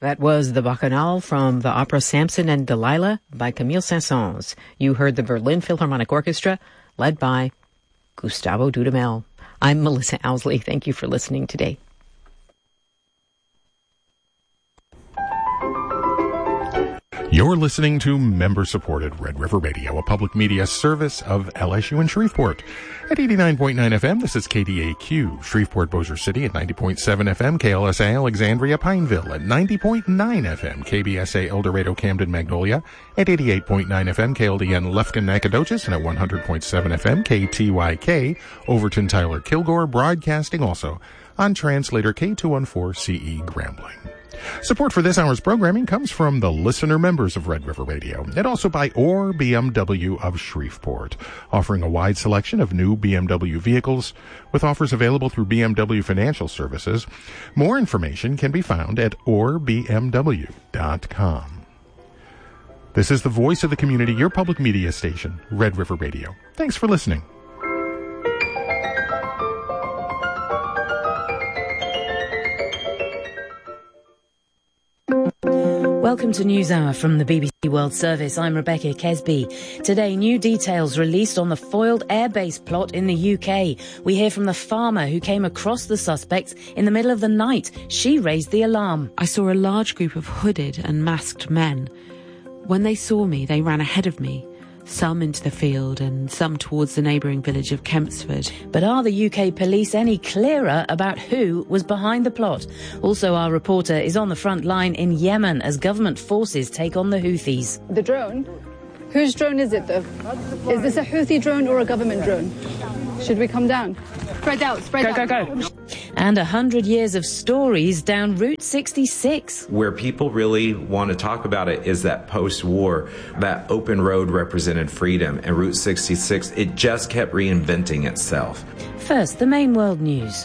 That was the Bacchanal from the opera Samson and Delilah by Camille Saint-Saëns. You heard the Berlin Philharmonic Orchestra, led by Gustavo Dudamel. I'm Melissa Owsley. Thank you for listening today. You're listening to member-supported Red River Radio, a public media service of LSU in Shreveport. At 89.9 FM, this is KDAQ, Shreveport, Bossier City at 90.7 FM, KLSA Alexandria, Pineville at 90.9 FM, KBSA El Dorado, Camden, Magnolia at 88.9 FM, KLDN Lufkin, Nacogdoches, and at 100.7 FM, KTYK, Overton, Tyler, Kilgore, broadcasting also on translator K214CE Grambling. Support for this hour's programming comes from the listener members of Red River Radio and also by Orr BMW of Shreveport, offering a wide selection of new BMW vehicles with offers available through BMW Financial Services. More information can be found at OrrBMW.com. This is the voice of the community, your public media station, Red River Radio. Thanks for listening. Welcome to NewsHour from the BBC World Service. I'm Rebecca Kesby. Today, new details released on the foiled airbase plot in the UK. We hear from the farmer who came across the suspects in the middle of the night. She raised the alarm. I saw a large group of hooded and masked men. When they saw me, they ran ahead of me. Some into the field and some towards the neighbouring village of Kempsford. But are the UK police any clearer about who was behind the plot? Also, our reporter is on the front line in Yemen as government forces take on the Houthis. The drone? Whose drone is it, though? Is this a Houthi drone or a government drone? Should we come down? Spread out, spread out. Go. And 100 years of stories down Route 66. Where people really want to talk about it is that post-war, that open road represented freedom, and Route 66, it just kept reinventing itself. First, the main world news.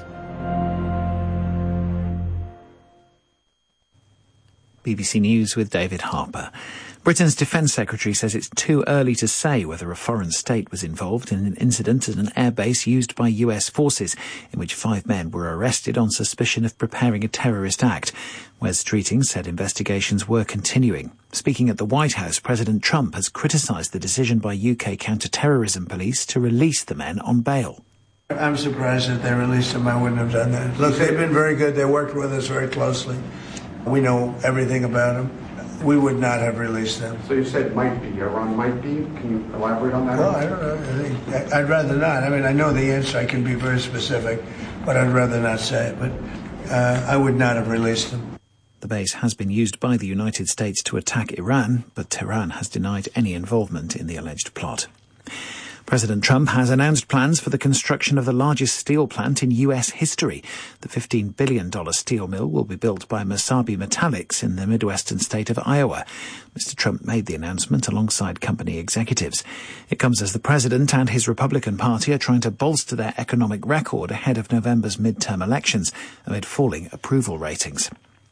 BBC News with David Harper. Britain's Defence Secretary says it's too early to say whether a foreign state was involved in an incident at an airbase used by US forces, in which 5 men were arrested on suspicion of preparing a terrorist act. Wes Streeting said investigations were continuing. Speaking at the White House, President Trump has criticised the decision by UK counter-terrorism police to release the men on bail. I'm surprised that they released them. I wouldn't have done that. Look, they've been very good. They worked with us very closely. We know everything about them. We would not have released them. So you said might be, Iran might be. Can you elaborate on that? Well, I don't know. I'd rather not. I mean, I know the answer. I can be very specific, but I'd rather not say it. But I would not have released them. The base has been used by the United States to attack Iran, but Tehran has denied any involvement in the alleged plot. President Trump has announced plans for the construction of the largest steel plant in U.S. history. The $15 billion steel mill will be built by Mesabi Metallics in the Midwestern state of Iowa. Mr. Trump made the announcement alongside company executives. It comes as the president and his Republican Party are trying to bolster their economic record ahead of November's midterm elections amid falling approval ratings.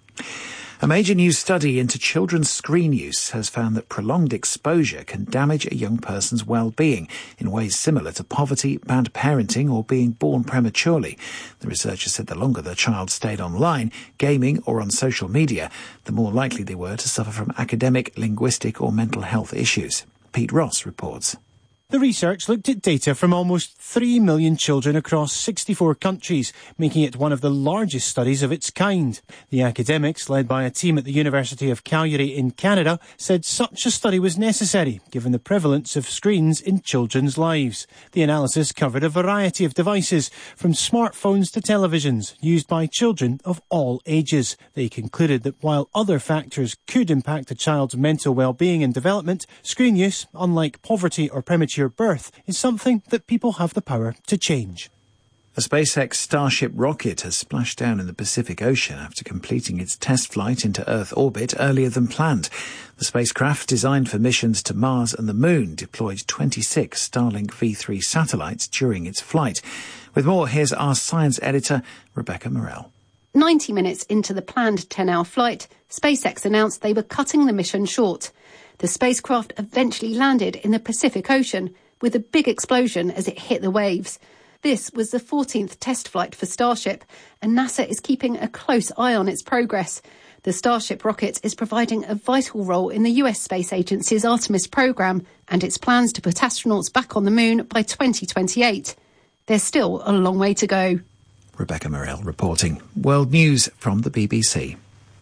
A major new study into children's screen use has found that prolonged exposure can damage a young person's well-being in ways similar to poverty, bad parenting, or being born prematurely. The researchers said the longer the child stayed online, gaming, or on social media, the more likely they were to suffer from academic, linguistic, or mental health issues. Pete Ross reports. The research looked at data from almost 3 million children across 64 countries, making it one of the largest studies of its kind. The academics, led by a team at the University of Calgary in Canada, said such a study was necessary, given the prevalence of screens in children's lives. The analysis covered a variety of devices, from smartphones to televisions, used by children of all ages. They concluded that while other factors could impact a child's mental well-being and development, screen use, unlike poverty or premature birth, is something that people have the power to change. A SpaceX Starship rocket has splashed down in the Pacific Ocean after completing its test flight into Earth orbit earlier than planned. The spacecraft, designed for missions to Mars and the Moon, deployed 26 Starlink V3 satellites during its flight. With more, here's our science editor, Rebecca Morell. 90 minutes into the planned 10-hour flight, SpaceX announced they were cutting the mission short. The spacecraft eventually landed in the Pacific Ocean with a big explosion as it hit the waves. This was the 14th test flight for Starship, and NASA is keeping a close eye on its progress. The Starship rocket is providing a vital role in the US Space Agency's Artemis program and its plans to put astronauts back on the moon by 2028. There's still a long way to go. Rebecca Morrell reporting. World News from the BBC.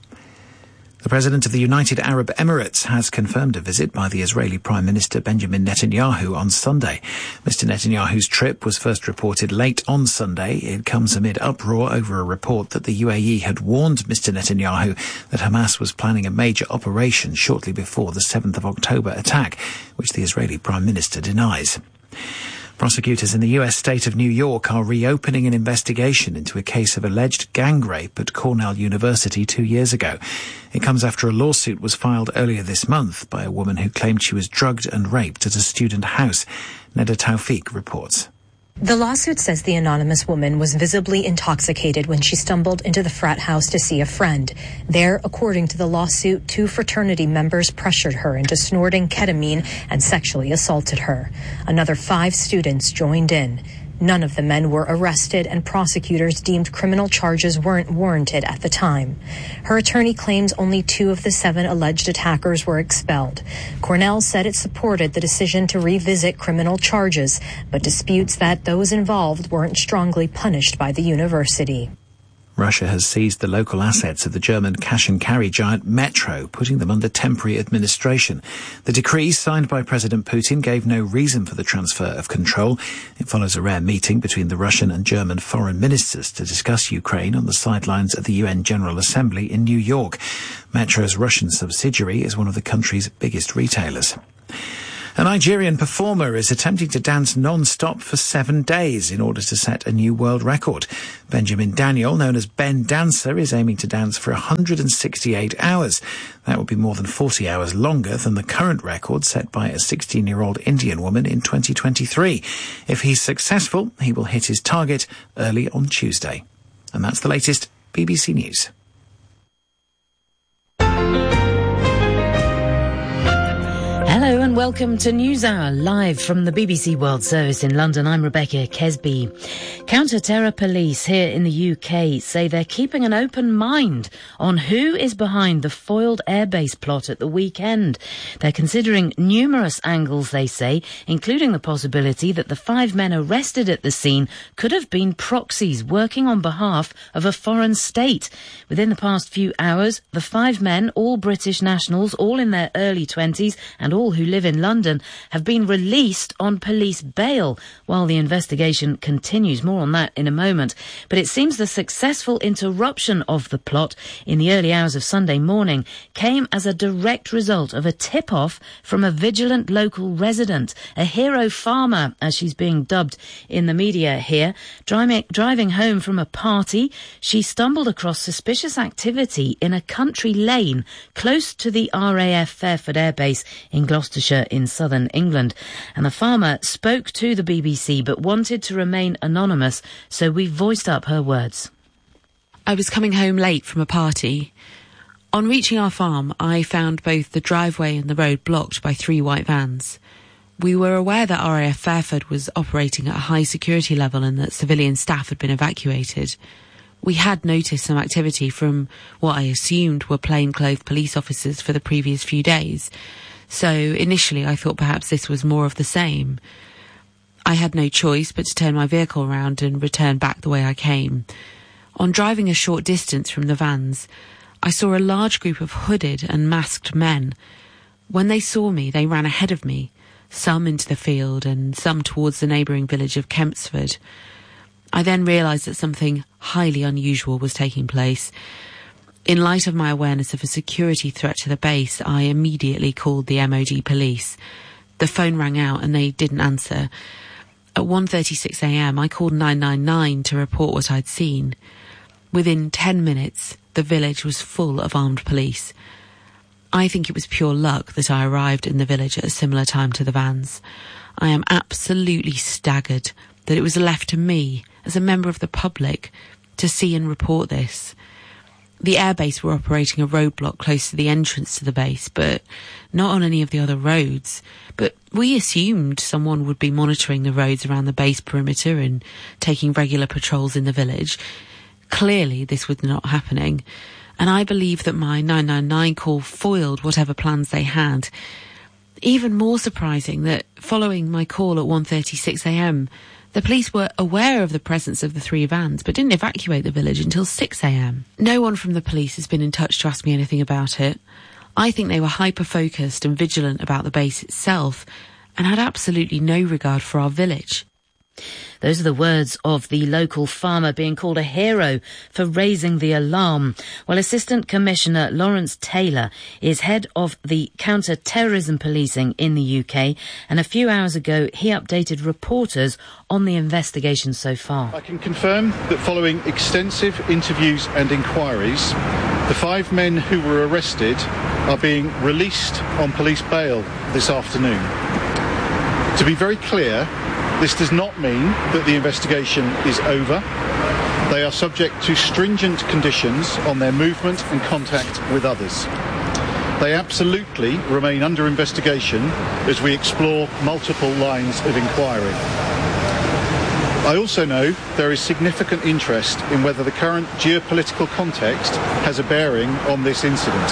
The President of the United Arab Emirates has confirmed a visit by the Israeli Prime Minister Benjamin Netanyahu on Sunday. Mr. Netanyahu's trip was first reported late on Sunday. It comes amid uproar over a report that the UAE had warned Mr. Netanyahu that Hamas was planning a major operation shortly before the 7th of October attack, which the Israeli Prime Minister denies. Prosecutors in the US state of New York are reopening an investigation into a case of alleged gang rape at Cornell University 2 years ago. It comes after a lawsuit was filed earlier this month by a woman who claimed she was drugged and raped at a student house. Neda Tawfiq reports. The lawsuit says the anonymous woman was visibly intoxicated when she stumbled into the frat house to see a friend. There, according to the lawsuit, 2 fraternity members pressured her into snorting ketamine and sexually assaulted her. Another 5 students joined in. None of the men were arrested, and prosecutors deemed criminal charges weren't warranted at the time. Her attorney claims only 2 of the 7 alleged attackers were expelled. Cornell said it supported the decision to revisit criminal charges, but disputes that those involved weren't strongly punished by the university. Russia has seized the local assets of the German cash-and-carry giant Metro, putting them under temporary administration. The decree signed by President Putin gave no reason for the transfer of control. It follows a rare meeting between the Russian and German foreign ministers to discuss Ukraine on the sidelines of the UN General Assembly in New York. Metro's Russian subsidiary is one of the country's biggest retailers. A Nigerian performer is attempting to dance non-stop for 7 days in order to set a new world record. Benjamin Daniel, known as Ben Dancer, is aiming to dance for 168 hours. That would be more than 40 hours longer than the current record set by a 16-year-old Indian woman in 2023. If he's successful, he will hit his target early on Tuesday. And that's the latest BBC News. Hello and welcome to NewsHour, live from the BBC World Service in London. I'm Rebecca Kesby. Counter-terror police here in the UK say they're keeping an open mind on who is behind the foiled airbase plot at the weekend. They're considering numerous angles, they say, including the possibility that the 5 men arrested at the scene could have been proxies working on behalf of a foreign state. Within the past few hours, the 5 men, all British nationals, all in their early 20s and all who live in London, have been released on police bail while the investigation continues. More on that in a moment. But it seems the successful interruption of the plot in the early hours of Sunday morning came as a direct result of a tip-off from a vigilant local resident, a hero farmer, as she's being dubbed in the media here. Driving home from a party, she stumbled across suspicious activity in a country lane close to the RAF Fairford Air Base in Gloucestershire in southern England. And the farmer spoke to the BBC but wanted to remain anonymous, so we voiced up her words. I was coming home late from a party. On reaching our farm, I found both the driveway and the road blocked by 3 white vans. We were aware that RAF Fairford was operating at a high security level and that civilian staff had been evacuated. We had noticed some activity from what I assumed were plainclothes police officers for the previous few days. So initially I thought perhaps this was more of the same. I had no choice but to turn my vehicle around and return back the way I came. On driving a short distance from the vans, I saw a large group of hooded and masked men. When they saw me, they ran ahead of me, some into the field and some towards the neighbouring village of Kempsford. I then realised that something highly unusual was taking place. In light of my awareness of a security threat to the base, I immediately called the MOD police. The phone rang out and they didn't answer. At 1:36 a.m, I called 999 to report what I'd seen. Within 10 minutes, the village was full of armed police. I think it was pure luck that I arrived in the village at a similar time to the vans. I am absolutely staggered that it was left to me, as a member of the public, to see and report this. The airbase were operating a roadblock close to the entrance to the base, but not on any of the other roads. But we assumed someone would be monitoring the roads around the base perimeter and taking regular patrols in the village. Clearly this was not happening. and I believe that my 999 call foiled whatever plans they had. Even more surprising that following my call at 1:36 a.m, the police were aware of the presence of the 3 vans, but didn't evacuate the village until 6 a.m. No one from the police has been in touch to ask me anything about it. I think they were hyper-focused and vigilant about the base itself and had absolutely no regard for our village. Those are the words of the local farmer being called a hero for raising the alarm. Well, Assistant Commissioner Lawrence Taylor is head of the counter-terrorism policing in the UK, and a few hours ago he updated reporters on the investigation so far. I can confirm that following extensive interviews and inquiries, the 5 men who were arrested are being released on police bail this afternoon. To be very clear, this does not mean that the investigation is over. They are subject to stringent conditions on their movement and contact with others. They absolutely remain under investigation as we explore multiple lines of inquiry. I also know there is significant interest in whether the current geopolitical context has a bearing on this incident.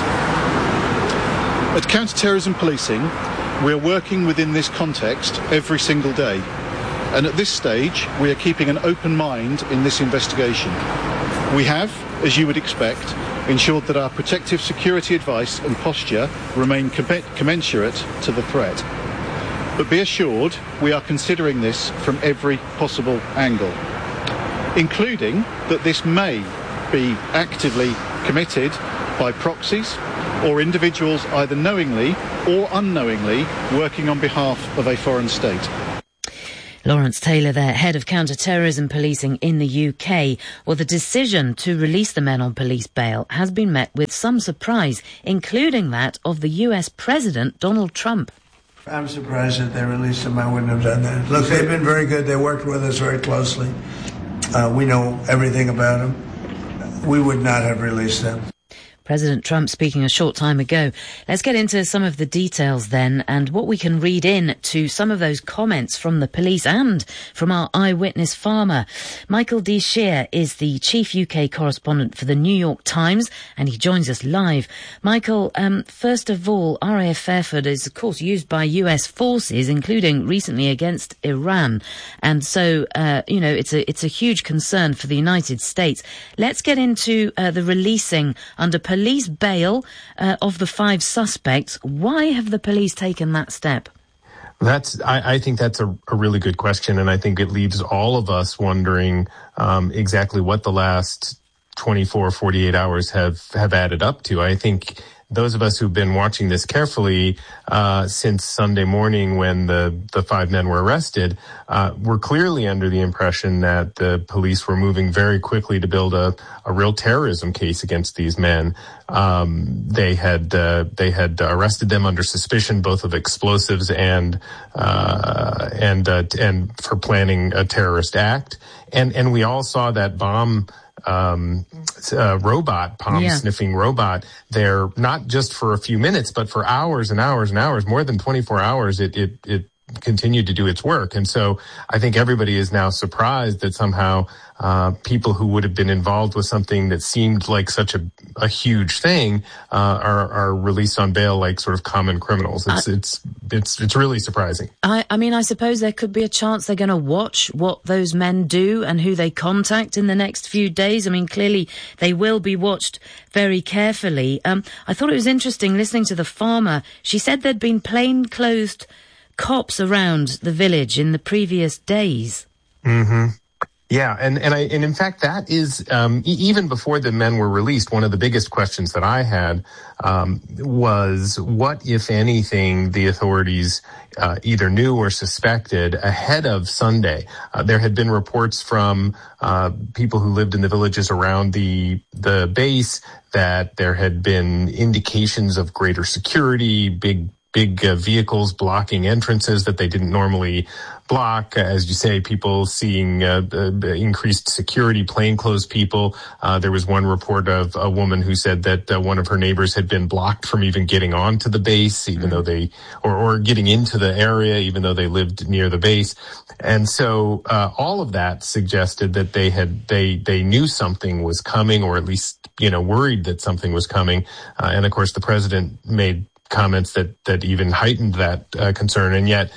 At Counter-Terrorism Policing, we are working within this context every single day. And at this stage, we are keeping an open mind in this investigation. We have, as you would expect, ensured that our protective security advice and posture remain commensurate to the threat. But be assured, we are considering this from every possible angle, including that this may be actively committed by proxies or individuals either knowingly or unknowingly working on behalf of a foreign state. Lawrence Taylor there, head of counter-terrorism policing in the UK. Well, the decision to release the men on police bail has been met with some surprise, including that of the US President Donald Trump. I'm surprised that they released them. I wouldn't have done that. Look, they've been very good. They worked with us very closely. We know everything about them. We would not have released them. President Trump speaking a short time ago. Let's get into some of the details then and what we can read in to some of those comments from the police and from our eyewitness farmer. Michael D. Shear is the chief UK correspondent for the New York Times and he joins us live. Michael, first of all, RAF Fairford is of course used by US forces, including recently against Iran. And so, it's a huge concern for the United States. Let's get into the releasing under police bail of the 5 suspects. Why have the police taken that step? I think that's a really good question, and I think it leaves all of us wondering exactly what the last 24, 48 hours have added up to. I think those of us who've been watching this carefully since Sunday morning when the 5 men were arrested were clearly under the impression that the police were moving very quickly to build a real terrorism case against these men. They had arrested them under suspicion both of explosives and for planning a terrorist act. And we all saw that bomb sniffing robot there, not just for a few minutes, but for hours and hours and hours, more than 24 hours, it continued to do its work. And so I think everybody is now surprised that somehow people who would have been involved with something that seemed like such a huge thing are released on bail like sort of common criminals. It's really surprising. I suppose there could be a chance they're going to watch what those men do and who they contact in the next few days. I mean, clearly they will be watched very carefully. I thought it was interesting listening to the farmer. She said there'd been plainclothed cops around the village in the previous days. Mm-hmm. Yeah, and in fact, that is, even before the men were released, one of the biggest questions that I had was what, if anything, the authorities either knew or suspected ahead of Sunday. There had been reports from people who lived in the villages around the base that there had been indications of greater security, big big vehicles blocking entrances that they didn't normally block. As you say, people seeing increased security, plainclothes people. There was one report of a woman who said that one of her neighbors had been blocked from even getting onto the base, even though or getting into the area, even though they lived near the base. And so all of that suggested that they knew something was coming, or at least, worried that something was coming. And of course, the president made comments that even heightened that concern. And yet,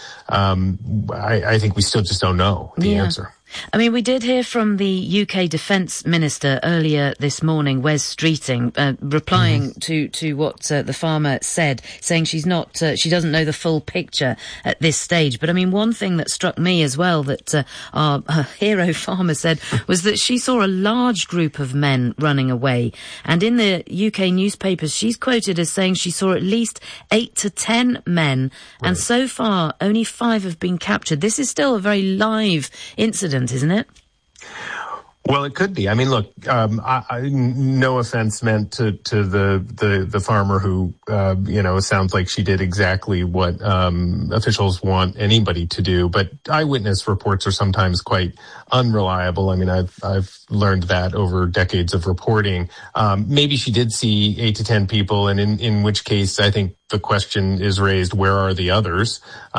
I think we still just don't know the answer. I mean, we did hear from the UK Defence Minister earlier this morning, Wes Streeting, replying to what the farmer said, saying she doesn't know the full picture at this stage. But I mean, one thing that struck me as well that our hero farmer said was that she saw a large group of men running away. And in the UK newspapers, she's quoted as saying she saw at least 8 to 10 men. Right. And so far, only 5 have been captured. This is still a very live incident, isn't it? Well, it could be. I mean, look, no offense meant to the farmer who, sounds like she did exactly what officials want anybody to do. But eyewitness reports are sometimes quite unreliable. I mean, I've learned that over decades of reporting. Maybe she did see 8 to 10 people, and in which case I think the question is raised, where are the others?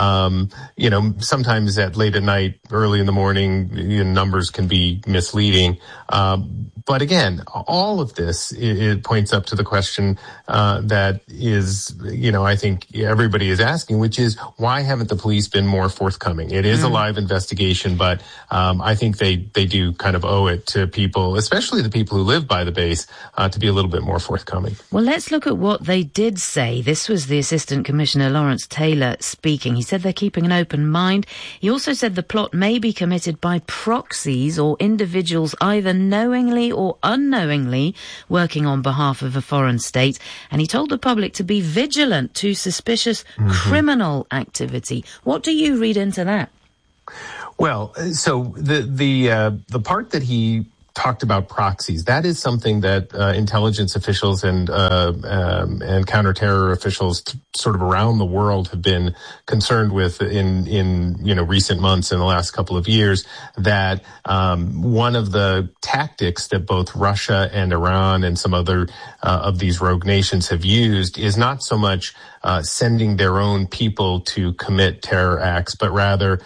Sometimes at late at night, early in the morning, numbers can be misleading. But again, all of this, it points up to the question that is, I think everybody is asking, which is, why haven't the police been more forthcoming? It is a live investigation, but I think they do kind of owe it to people, especially the people who live by the base, to be a little bit more forthcoming. Well, let's look at what they did say. This was the Assistant Commissioner Lawrence Taylor speaking. He said they're keeping an open mind. He also said the plot may be committed by proxies or individuals either knowingly or unknowingly working on behalf of a foreign state. And he told the public to be vigilant to suspicious criminal activity. What do you read into that? Well, so the part that he talked about proxies, that is something that intelligence officials and counterterror officials sort of around the world have been concerned with in recent months, in the last couple of years, that one of the tactics that both Russia and Iran and some other of these rogue nations have used is not so much sending their own people to commit terror acts, but rather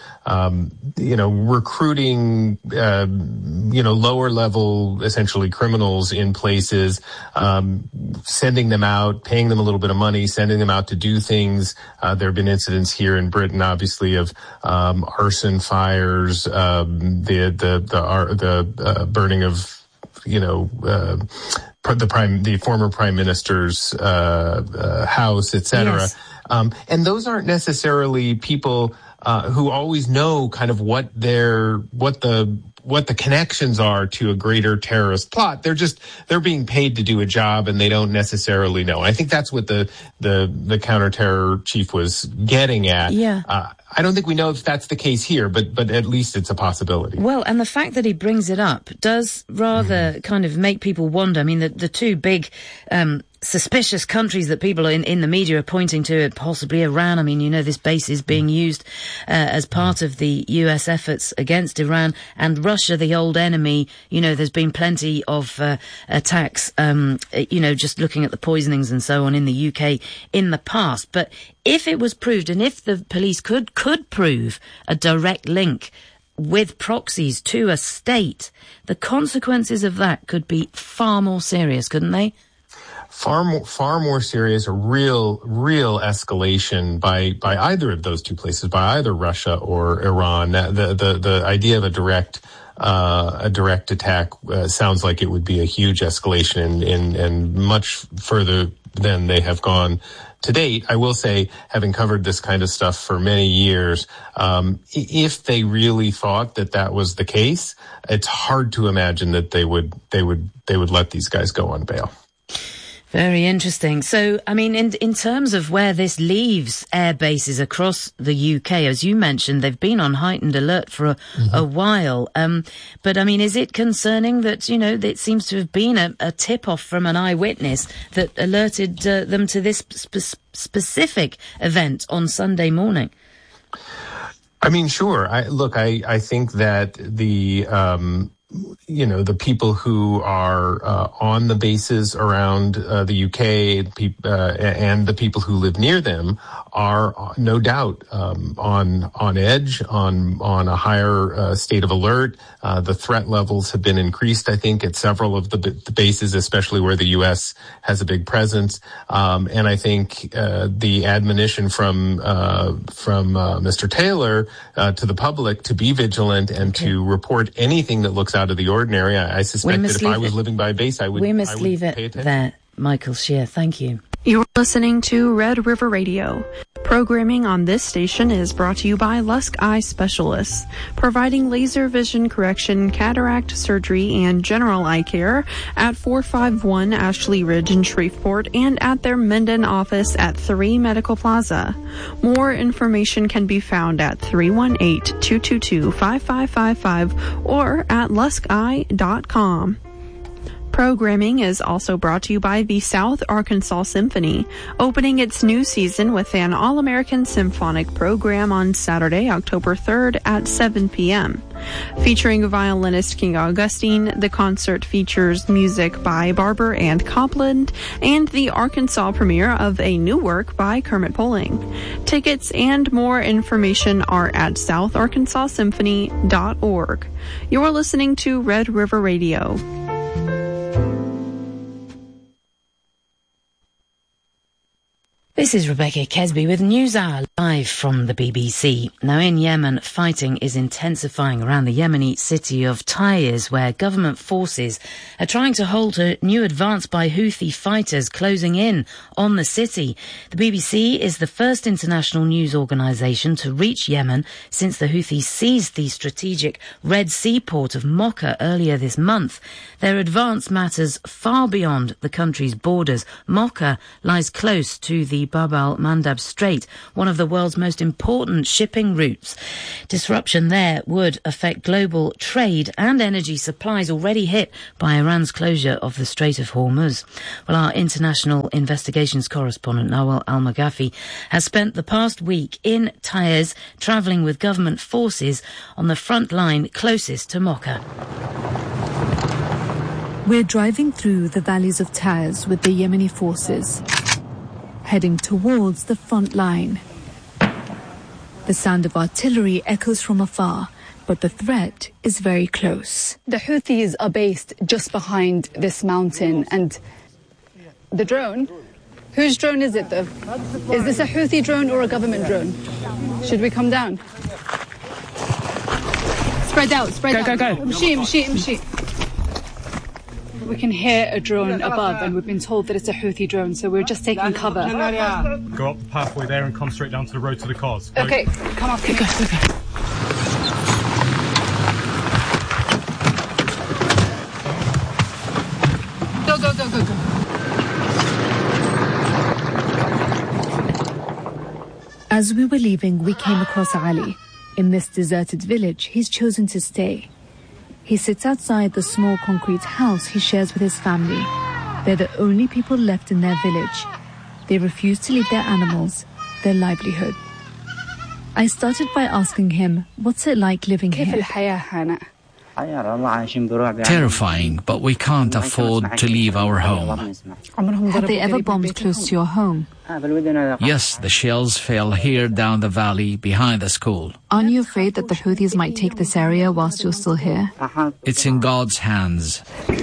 recruiting lower level, essentially criminals in places, sending them out, paying them a little bit of money, sending them out to do things. There have been incidents here in Britain, obviously, of arson fires, the burning of the former prime minister's house, etc. Yes. And those aren't necessarily people who always know kind of what the connections are to a greater terrorist plot. They're being paid to do a job, and they don't necessarily know. I think that's what the counterterror chief was getting at. Yeah. I don't think we know if that's the case here, but at least it's a possibility. Well, and the fact that he brings it up does rather kind of make people wonder. I mean, the two big suspicious countries that people in the media are pointing to, possibly Iran. I mean, this base is being used as part of the US efforts against Iran, and Russia, the old enemy. There's been plenty of attacks, just looking at the poisonings and so on in the UK in the past. But if it was proved, and if the police could prove a direct link with proxies to a state, the consequences of that could be far more serious, couldn't they? Far more serious, a real escalation by either of those two places, by either Russia or Iran. The idea of a direct attack sounds like it would be a huge escalation and much further than they have gone to date. I will say, having covered this kind of stuff for many years, if they really thought that was the case, it's hard to imagine that they would let these guys go on bail. Very interesting. So, I mean, in terms of where this leaves air bases across the UK, as you mentioned, they've been on heightened alert for a while. But, I mean, is it concerning that, it seems to have been a tip-off from an eyewitness that alerted them to this specific event on Sunday morning? I mean, sure. I think that the people who are on the bases around the UK and the people who live near them are no doubt on edge, on a higher state of alert. The threat levels have been increased, I think, at several of the bases, especially where the U.S. has a big presence. And I think the admonition from Mr. Taylor to the public to be vigilant and to report anything that looks out of the ordinary. I suspect that if I was living by a base, I would pay attention. We must leave it there. Michael Shear, thank you. You're listening to Red River Radio. Programming on this station is brought to you by Lusk Eye Specialists, providing laser vision correction, cataract surgery, and general eye care at 451 Ashley Ridge in Shreveport and at their Mendon office at 3 Medical Plaza. More information can be found at 318-222-5555 or at luskeye.com. Programming is also brought to you by the South Arkansas Symphony, opening its new season with an All-American Symphonic program on Saturday, October 3rd at 7 p.m. Featuring violinist King Augustine, the concert features music by Barber and Copland and the Arkansas premiere of a new work by Kermit Poling. Tickets and more information are at southarkansasymphony.org. You're listening to Red River Radio. This is Rebecca Kesby with NewsHour live from the BBC. Now in Yemen, fighting is intensifying around the Yemeni city of Taiz, where government forces are trying to halt a new advance by Houthi fighters closing in on the city. The BBC is the first international news organisation to reach Yemen since the Houthis seized the strategic Red Sea port of Mocha earlier this month. Their advance matters far beyond the country's borders. Mocha lies close to the Bab al-Mandab Strait, one of the world's most important shipping routes. Disruption there would affect global trade and energy supplies already hit by Iran's closure of the Strait of Hormuz. Well, our international investigations correspondent Nawal Al-Maghafi has spent the past week in Taiz, travelling with government forces on the front line closest to Mocha. We're driving through the valleys of Taiz with the Yemeni forces, heading towards the front line. The sound of artillery echoes from afar, but the threat is very close. The Houthis are based just behind this mountain, and the drone, whose drone is it though? Is this a Houthi drone or a government drone? Should we come down? Spread out, spread out. Go. Mshi. We can hear a drone above, and we've been told that it's a Houthi drone, so we're just taking cover. Go up the pathway there and come straight down to the road to the cars. Go. Okay, come off. Go. Go. As we were leaving, we came across Ali. In this deserted village, he's chosen to stay. He sits outside the small concrete house he shares with his family. They're the only people left in their village. They refuse to leave their animals, their livelihood. I started by asking him, what's it like living here? Terrifying, but we can't afford to leave our home. Have they ever bombed close to your home? Yes, the shells fell here down the valley behind the school. Aren't you afraid that the Houthis might take this area whilst you're still here? It's in God's hands.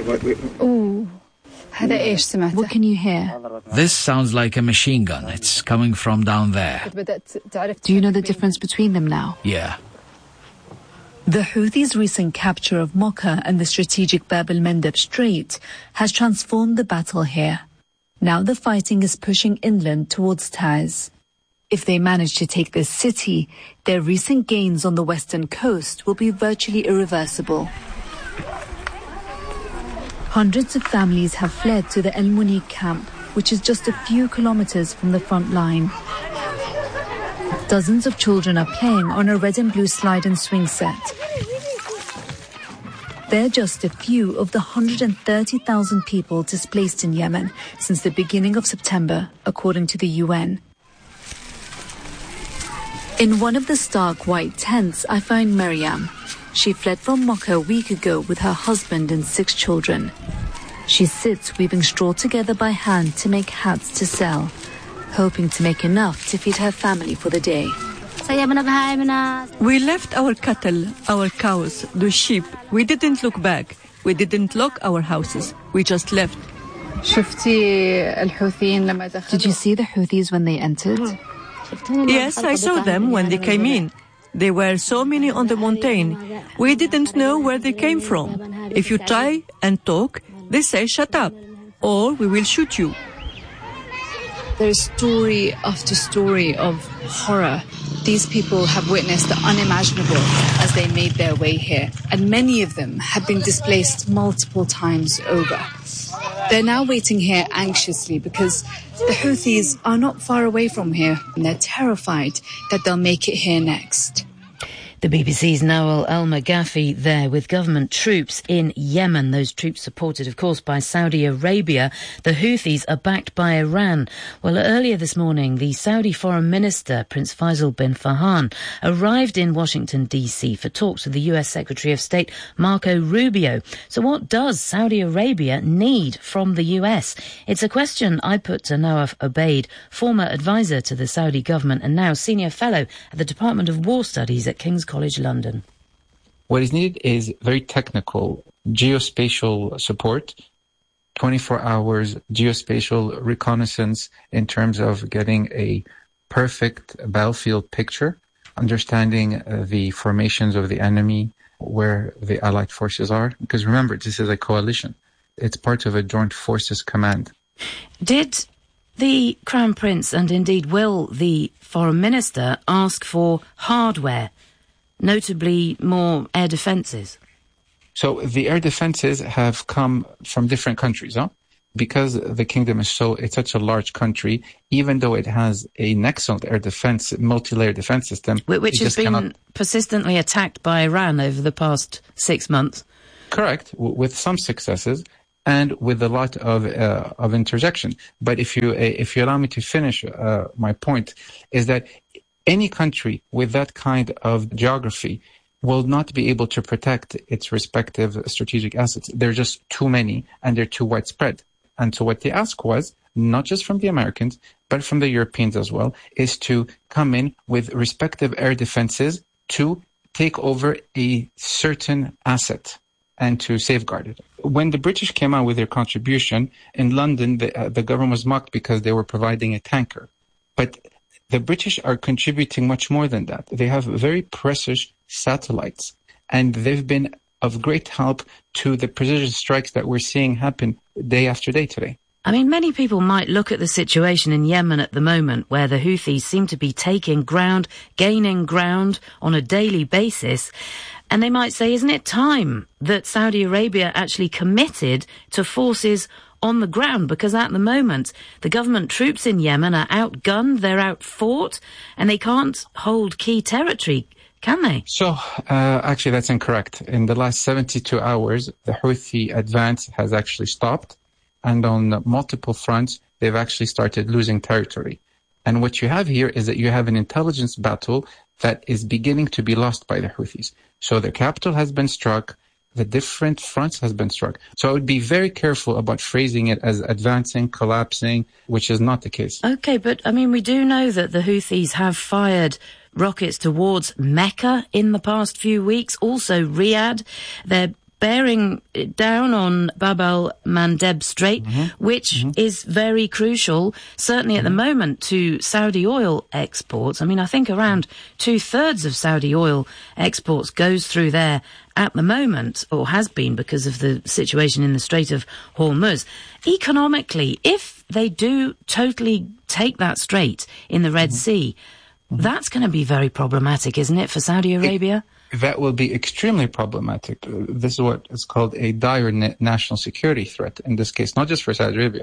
What can you hear? This sounds like a machine gun. It's coming from down there. Do you know the difference between them now? Yeah. The Houthis' recent capture of Mocha and the strategic Bab al-Mandab Strait has transformed the battle here. Now the fighting is pushing inland towards Taiz. If they manage to take this city, their recent gains on the western coast will be virtually irreversible. Hundreds of families have fled to the El Munik camp, which is just a few kilometers from the front line. Dozens of children are playing on a red and blue slide and swing set. They're just a few of the 130,000 people displaced in Yemen since the beginning of September, according to the UN. In one of the stark white tents, I find Maryam. She fled from Mocha a week ago with her husband and 6 children. She sits weaving straw together by hand to make hats to sell, hoping to make enough to feed her family for the day. We left our cattle, our cows, the sheep. We didn't look back. We didn't lock our houses. We just left. Did you see the Houthis when they entered? Yes, I saw them when they came in. There were so many on the mountain. We didn't know where they came from. If you try and talk, they say shut up, or we will shoot you. There's story after story of horror. These people have witnessed the unimaginable as they made their way here, and many of them have been displaced multiple times over. They're now waiting here anxiously because the Houthis are not far away from here, and they're terrified that they'll make it here next. The BBC's Nawal El-Maghafi there with government troops in Yemen. Those troops supported, of course, by Saudi Arabia. The Houthis are backed by Iran. Well, earlier this morning, the Saudi Foreign Minister, Prince Faisal bin Farhan, arrived in Washington, D.C. for talks with the U.S. Secretary of State, Marco Rubio. So what does Saudi Arabia need from the U.S.? It's a question I put to Nawaf Obaid, former advisor to the Saudi government and now senior fellow at the Department of War Studies at King's College London. What is needed is very technical geospatial support, 24 hours geospatial reconnaissance in terms of getting a perfect battlefield picture, understanding the formations of the enemy, where the Allied forces are. Because remember, this is a coalition. It's part of a joint forces command. Did the Crown Prince and indeed will the Foreign Minister ask for hardware, notably more air defences? So the air defences have come from different countries, because the kingdom is it's such a large country, even though it has an excellent air defence, multi-layer defence system. Which has been persistently attacked by Iran over the past 6 months. Correct, with some successes and with a lot of interjection. But if you allow me to finish my point, is that any country with that kind of geography will not be able to protect its respective strategic assets. There are just too many and they're too widespread. And so what they asked was, not just from the Americans, but from the Europeans as well, is to come in with respective air defenses to take over a certain asset and to safeguard it. When the British came out with their contribution, in London, the government was mocked because they were providing a tanker. But the British are contributing much more than that. They have very precious satellites, and they've been of great help to the precision strikes that we're seeing happen day after day today. I mean, many people might look at the situation in Yemen at the moment, where the Houthis seem to be taking ground, gaining ground on a daily basis, and they might say, isn't it time that Saudi Arabia actually committed to forces on the ground? Because at the moment, the government troops in Yemen are outgunned, they're outfought, and they can't hold key territory, can they? So, actually, that's incorrect. In the last 72 hours, the Houthi advance has actually stopped. And on multiple fronts, they've actually started losing territory. And what you have here is that you have an intelligence battle that is beginning to be lost by the Houthis. So the capital has been struck, the different fronts has been struck. So I would be very careful about phrasing it as advancing, collapsing, which is not the case. Okay, but I mean, we do know that the Houthis have fired rockets towards Mecca in the past few weeks, also Riyadh. They're bearing down on Bab al-Mandeb Strait, which is very crucial, certainly at the moment, to Saudi oil exports. I mean, I think around 2/3 of Saudi oil exports goes through there at the moment, or has been because of the situation in the Strait of Hormuz. Economically, if they do totally take that strait in the Red Sea, that's going to be very problematic, isn't it, for Saudi Arabia? That will be extremely problematic. This is what is called a dire national security threat in this case, not just for Saudi Arabia,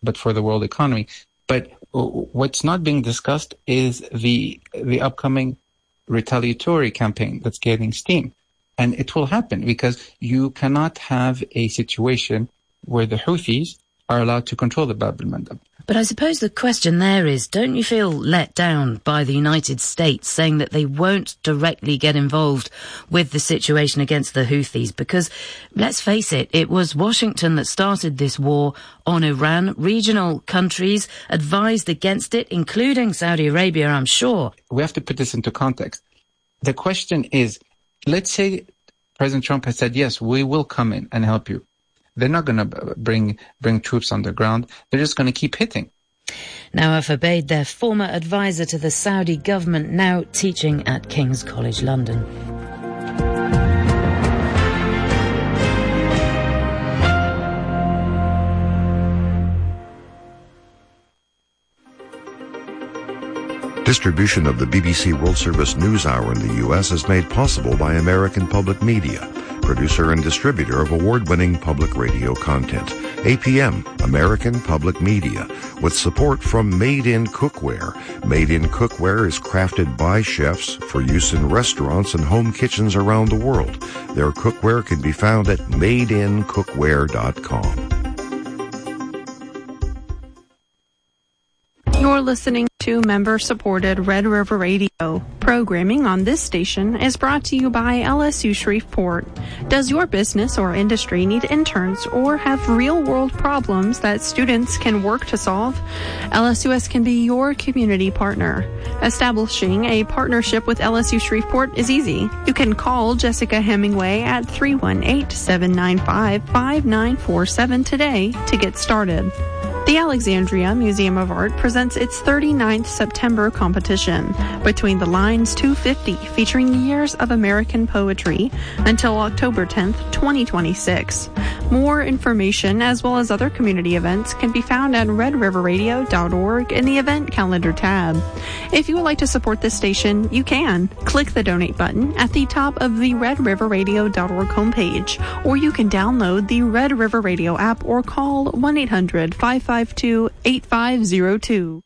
but for the world economy. But what's not being discussed is the upcoming retaliatory campaign that's gaining steam. And it will happen because you cannot have a situation where the Houthis are allowed to control the Bab al-Mandab. But I suppose the question there is, don't you feel let down by the United States saying that they won't directly get involved with the situation against the Houthis? Because, let's face it, it was Washington that started this war on Iran. Regional countries advised against it, including Saudi Arabia, I'm sure. We have to put this into context. The question is, let's say President Trump has said, yes, we will come in and help you. They're not going to bring troops on the ground. They're just going to keep hitting. Nawaf Obaid, their former advisor to the Saudi government, now teaching at King's College London. Distribution of the BBC World Service News Hour in the U.S. is made possible by American Public Media, producer and distributor of award-winning public radio content. APM, American Public Media, with support from Made in Cookware. Made in Cookware is crafted by chefs for use in restaurants and home kitchens around the world. Their cookware can be found at madeincookware.com. You're listening to member-supported Red River Radio. Programming on this station is brought to you by LSU Shreveport. Does your business or industry need interns or have real-world problems that students can work to solve? LSUS can be your community partner. Establishing a partnership with LSU Shreveport is easy. You can call Jessica Hemingway at 318-795-5947 today to get started. The Alexandria Museum of Art presents its 39th September competition, Between the Lines 250, featuring years of American poetry until October 10th, 2026. More information, as well as other community events, can be found at redriverradio.org in the event calendar tab. If you would like to support this station, you can. Click the donate button at the top of the redriverradio.org homepage, or you can download the Red River Radio app or call 1-800-552-8502.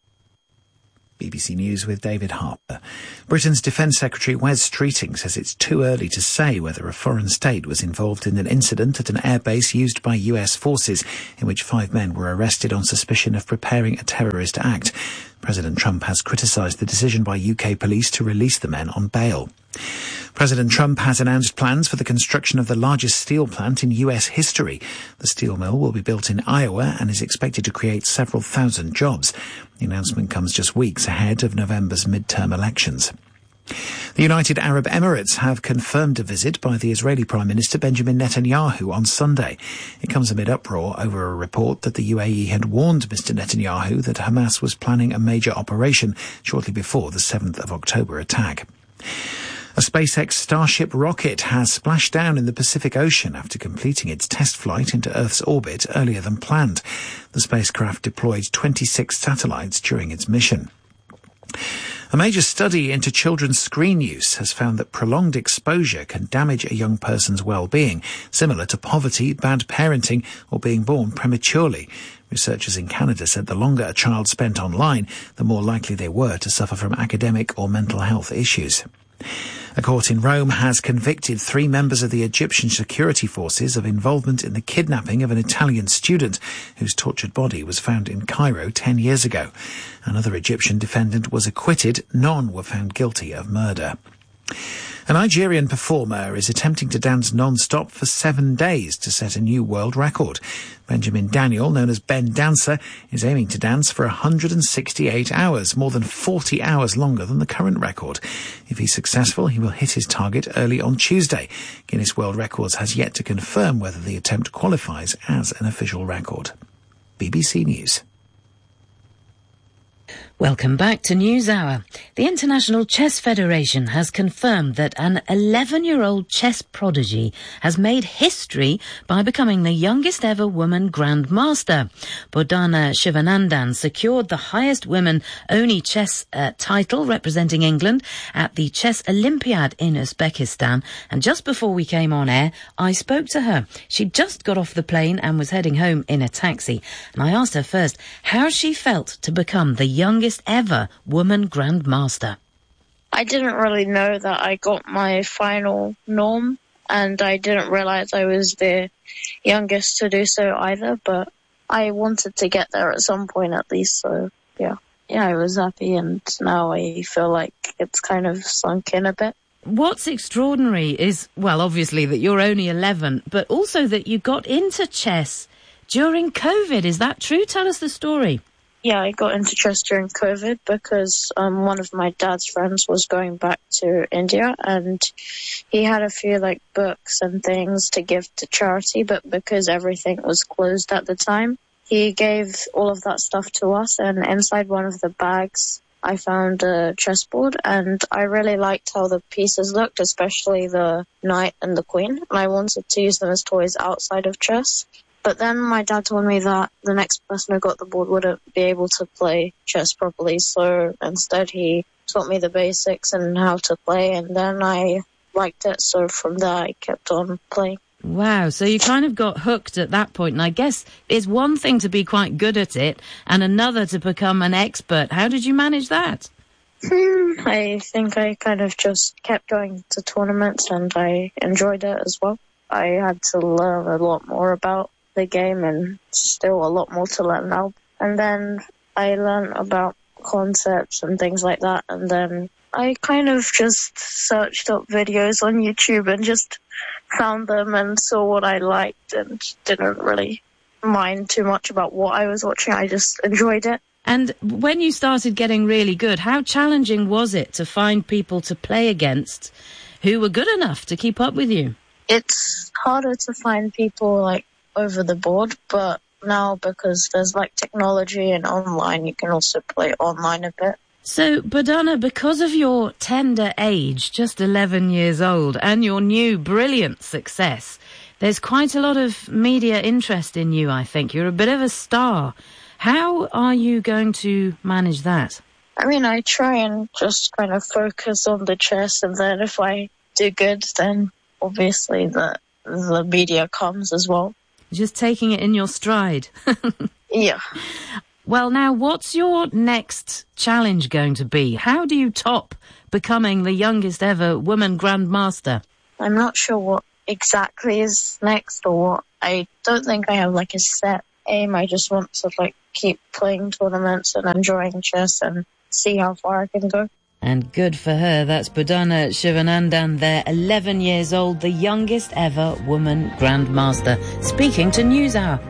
BBC News with David Harper. Britain's Defence Secretary Wes Streeting says it's too early to say whether a foreign state was involved in an incident at an airbase used by US forces in which 5 men were arrested on suspicion of preparing a terrorist act. President Trump has criticised the decision by UK police to release the men on bail. President Trump has announced plans for the construction of the largest steel plant in US history. The steel mill will be built in Iowa and is expected to create several thousand jobs. The announcement comes just weeks ahead of November's midterm elections. The United Arab Emirates have confirmed a visit by the Israeli Prime Minister Benjamin Netanyahu on Sunday. It comes amid uproar over a report that the UAE had warned Mr. Netanyahu that Hamas was planning a major operation shortly before the 7th of October attack. A SpaceX Starship rocket has splashed down in the Pacific Ocean after completing its test flight into Earth's orbit earlier than planned. The spacecraft deployed 26 satellites during its mission. A major study into children's screen use has found that prolonged exposure can damage a young person's well-being, similar to poverty, bad parenting, or being born prematurely. Researchers in Canada said the longer a child spent online, the more likely they were to suffer from academic or mental health issues. A court in Rome has convicted 3 members of the Egyptian security forces of involvement in the kidnapping of an Italian student whose tortured body was found in Cairo 10 years ago. Another Egyptian defendant was acquitted. None were found guilty of murder. A Nigerian performer is attempting to dance non-stop for 7 days to set a new world record. Benjamin Daniel, known as Ben Dancer, is aiming to dance for 168 hours, more than 40 hours longer than the current record. If he's successful, he will hit his target early on Tuesday. Guinness World Records has yet to confirm whether the attempt qualifies as an official record. BBC News. Welcome back to NewsHour. The International Chess Federation has confirmed that an 11-year-old chess prodigy has made history by becoming the youngest ever woman grandmaster. Bordana Shivanandan secured the highest women-only chess title representing England at the Chess Olympiad in Uzbekistan. And just before we came on air, I spoke to her. She'd just got off the plane and was heading home in a taxi. And I asked her first how she felt to become the youngest ever woman grandmaster. I didn't really know that I got my final norm, and I didn't realize I was the youngest to do so either, but I wanted to get there at some point at least, so yeah, I was happy, and now I feel like it's kind of sunk in a bit. What's extraordinary is, well, obviously that you're only 11, but also that you got into chess during COVID. Is that true? Tell us the story. Yeah, I got into chess during COVID because one of my dad's friends was going back to India, and he had a few books and things to give to charity, but because everything was closed at the time, he gave all of that stuff to us, and inside one of the bags I found a chessboard, and I really liked how the pieces looked, especially the knight and the queen, and I wanted to use them as toys outside of chess. But then my dad told me that the next person who got the board wouldn't be able to play chess properly, so instead he taught me the basics and how to play, and then I liked it, so from there I kept on playing. Wow, so you kind of got hooked at that point, and I guess it's one thing to be quite good at it and another to become an expert. How did you manage that? I think I kind of just kept going to tournaments, and I enjoyed it as well. I had to learn a lot more about the game, and still a lot more to learn now. And then I learned about concepts and things like that, and then I kind of just searched up videos on YouTube and just found them and saw what I liked and didn't really mind too much about what I was watching. I just enjoyed it. And when you started getting really good, how challenging was it to find people to play against who were good enough to keep up with you? It's harder to find people over the board, but now because there's technology and online, you can also play online a bit. So, Bordana, because of your tender age, just 11 years old, and your new brilliant success, there's quite a lot of media interest in you, I think. You're a bit of a star. How are you going to manage that? I mean, I try and just kind of focus on the chess, and then if I do good, then obviously the media comes as well. Just taking it in your stride. Yeah. Well, now, what's your next challenge going to be? How do you top becoming the youngest ever woman grandmaster? I'm not sure what exactly is next or what. I don't think I have a set aim. I just want to keep playing tournaments and enjoying chess and see how far I can go. And good for her. That's Bordana Shivanandan there, 11 years old, the youngest ever woman grandmaster, speaking to NewsHour.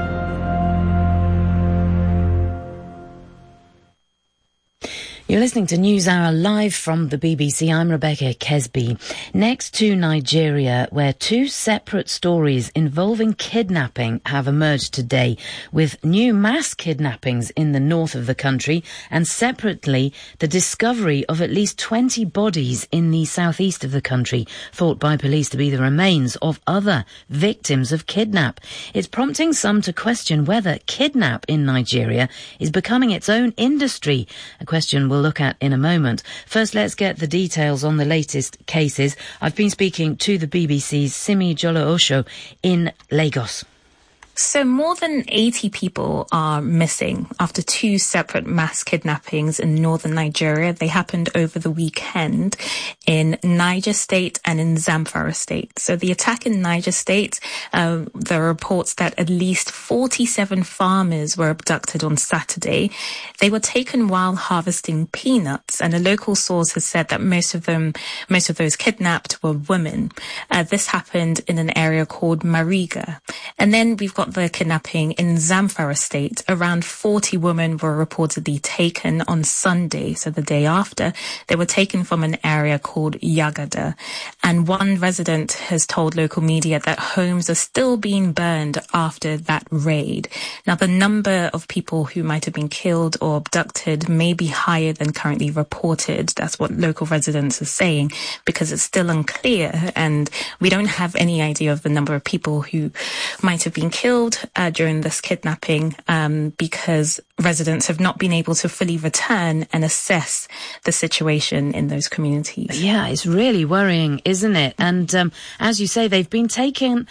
You're listening to NewsHour live from the BBC. I'm Rebecca Kesby. Next to Nigeria, where two separate stories involving kidnapping have emerged today, with new mass kidnappings in the north of the country and separately the discovery of at least 20 bodies in the southeast of the country, thought by police to be the remains of other victims of kidnap. It's prompting some to question whether kidnap in Nigeria is becoming its own industry, a question we'll look at in a moment. First, let's get the details on the latest cases. I've been speaking to the BBC's Simi Jolo-Osho in Lagos. So more than 80 people are missing after two separate mass kidnappings in northern Nigeria. They happened over the weekend in Niger State and in Zamfara State. So the attack in Niger State, there are reports that at least 47 farmers were abducted on Saturday. They were taken while harvesting peanuts, and a local source has said that most of those kidnapped were women. This happened in an area called Mariga. And then we've got about the kidnapping in Zamfara state, around 40 women were reportedly taken on Sunday, so the day after. They were taken from an area called Yagada. And one resident has told local media that homes are still being burned after that raid. Now, the number of people who might have been killed or abducted may be higher than currently reported. That's what local residents are saying, because it's still unclear, and we don't have any idea of the number of people who might have been killed during this kidnapping, because residents have not been able to fully return and assess the situation in those communities. Yeah, it's really worrying, isn't it? And as you say, they've been taken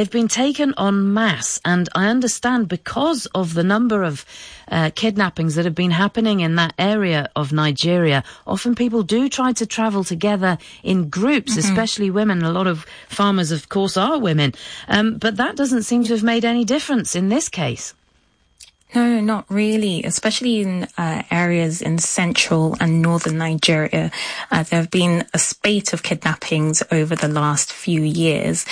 en masse, and I understand because of the number of kidnappings that have been happening in that area of Nigeria, often people do try to travel together in groups, especially women. A lot of farmers, of course, are women. But that doesn't seem to have made any difference in this case. No, not really, especially in areas in central and northern Nigeria. There have been a spate of kidnappings over the last few years,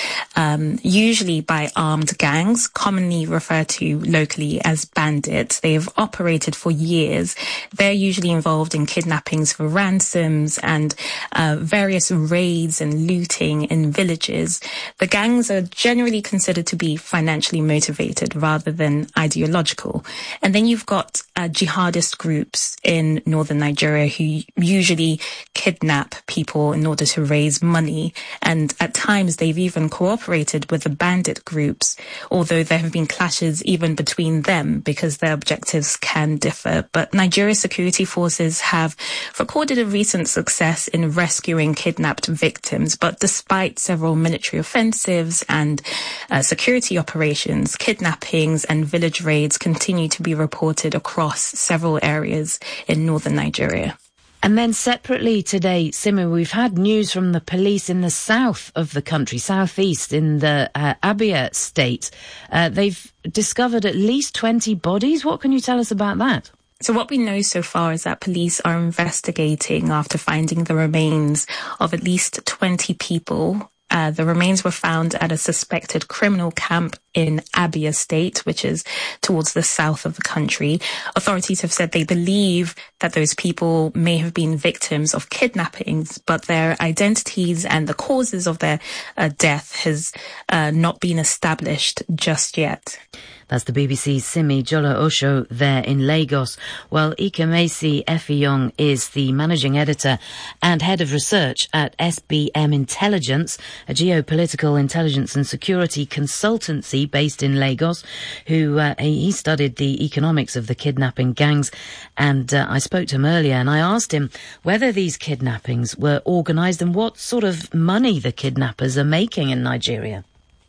usually by armed gangs, commonly referred to locally as bandits. They have operated for years. They're usually involved in kidnappings for ransoms and various raids and looting in villages. The gangs are generally considered to be financially motivated rather than ideological. And then you've got jihadist groups in northern Nigeria who usually kidnap people in order to raise money. And at times they've even cooperated with the bandit groups, although there have been clashes even between them because their objectives can differ. But Nigeria's security forces have recorded a recent success in rescuing kidnapped victims. But despite several military offensives and security operations, kidnappings and village raids continue to be reported across several areas in northern Nigeria. And then separately today, Simi, we've had news from the police in the south of the country, southeast in the Abia state. They've discovered at least 20 bodies. What can you tell us about that? So what we know so far is that police are investigating after finding the remains of at least 20 people. The remains were found at a suspected criminal camp in Abia State, which is towards the south of the country. Authorities have said they believe that those people may have been victims of kidnappings, but their identities and the causes of their death has not been established just yet. That's the BBC's Simi Jola Osho there in Lagos. Well, Ikemesi Effiong is the managing editor and head of research at SBM Intelligence, a geopolitical intelligence and security consultancy based in Lagos, who he studied the economics of the kidnapping gangs. And I spoke to him earlier and I asked him whether these kidnappings were organised and what sort of money the kidnappers are making in Nigeria.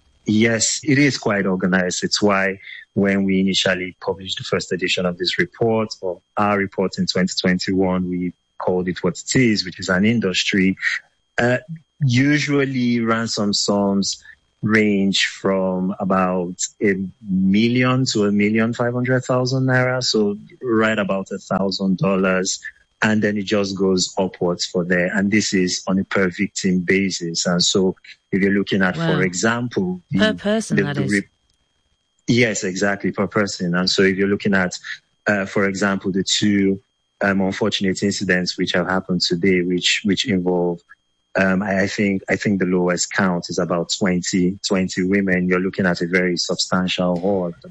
Yes, it is quite organized. It's why when we initially published the first edition of this report, or our report in 2021, we called it what it is, which is an industry. Usually ransom sums range from about $1 million to $1,500,000 naira. So right about $1,000. And then it just goes upwards for there. And this is on a per victim basis. And so if you're looking at, for example, per person, that is. Yes, exactly, per person. And so if you're looking at, for example, the two unfortunate incidents which have happened today, which involve, I think the lowest count is about 20 women. You're looking at a very substantial haul.